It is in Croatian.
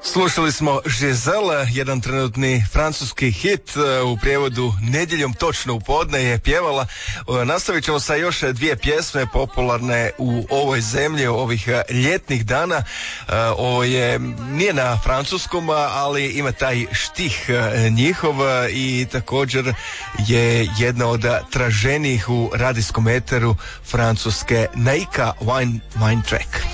Slušali smo Giselle, jedan trenutni francuski hit, u prijevodu Nedjeljom točno u podne je pjevala. Nastavit ćemo sa još dvije pjesme popularne u ovoj zemlji ovih ljetnih dana. Ovo nije na francuskom, ali ima taj štih njihov i također je jedna od traženijih u radijskom eteru francuske Naika Wine Track.